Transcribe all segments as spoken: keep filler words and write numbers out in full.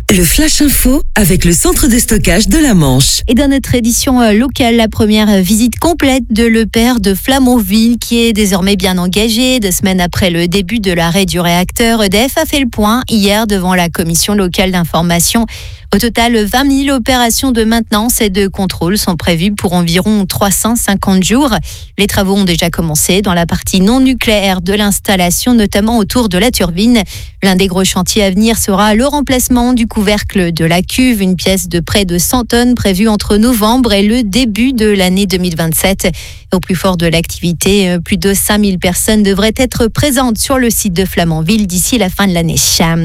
Le Flash Info avec le centre de stockage de la Manche. Et dans notre édition locale, la première visite complète de l'E P R de Flamanville qui est désormais bien engagé. Deux semaines après le début de l'arrêt du réacteur, E D F a fait le point hier devant la commission locale d'information. Au total, vingt mille opérations de maintenance et de contrôle sont prévues pour environ trois cent cinquante jours. Les travaux ont déjà commencé dans la partie non nucléaire de l'installation, notamment autour de la turbine. L'un des gros chantiers à venir sera le remplacement du couvercle de la cuve, une pièce de près de cent tonnes prévue entre novembre et le début de l'année deux mille vingt-sept. Au plus fort de l'activité, plus de cinq mille personnes devraient être présentes sur le site de Flamanville d'ici la fin de l'année.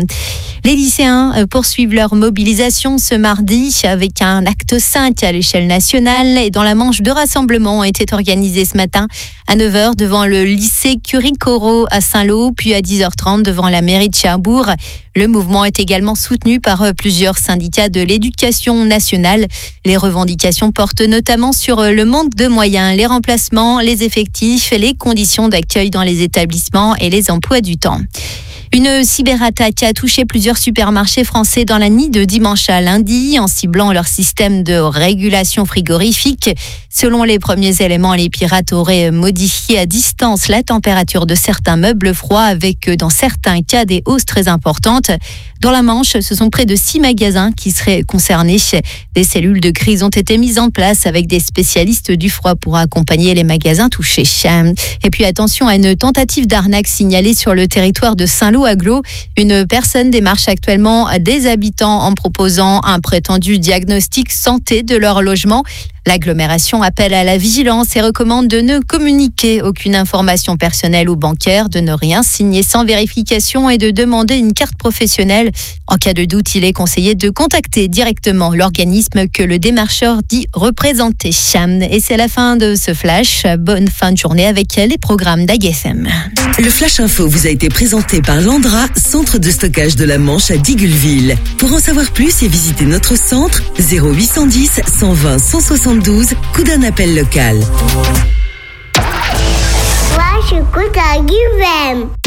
Les lycéens poursuivent leur mobilisation ce mardi avec un acte cinq à l'échelle nationale et dans la Manche, deux rassemblements ont été organisés ce matin à neuf heures devant le lycée Curie-Corot à Saint-Lô, puis à dix heures trente devant la mairie de Cherbourg. Le mouvement est également soutenu par plusieurs syndicats de l'éducation nationale. Les revendications portent notamment sur le manque de moyens, les remplacements, les effectifs, les conditions d'accueil dans les établissements et les emplois du temps. Une cyberattaque a touché plusieurs supermarchés français dans la nuit de dimanche à lundi en ciblant leur système de régulation frigorifique. Selon les premiers éléments, les pirates auraient modifié à distance la température de certains meubles froids avec, dans certains cas, des hausses très importantes. Dans la Manche, ce sont près de six magasins qui seraient concernés. Des cellules de crise ont été mises en place avec des spécialistes du froid pour accompagner les magasins touchés. Et puis attention à une tentative d'arnaque signalée sur le territoire de Saint-Lô-Aglo. Une personne démarche actuellement des habitants en proposant un prétendu diagnostic santé de leur logement. L'agglomération appelle à la vigilance et recommande de ne communiquer aucune information personnelle ou bancaire, de ne rien signer sans vérification et de demander une carte professionnelle. En cas de doute, il est conseillé de contacter directement l'organisme que le démarcheur dit représenter. Et c'est la fin de ce flash. Bonne fin de journée avec les programmes d'A G F M. Le Flash Info vous a été présenté par Landra, centre de stockage de la Manche à Digulleville. Pour en savoir plus et visiter notre centre, zéro huit cent dix, cent vingt, cent soixante-douze, coup d'un appel local. Moi, j'écoute à G F M.